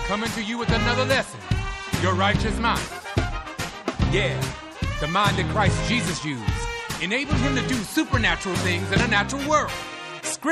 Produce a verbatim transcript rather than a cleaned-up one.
coming to you with another lesson, your righteous mind. Yeah, the mind that Christ Jesus used enabled him to do supernatural things in a natural world.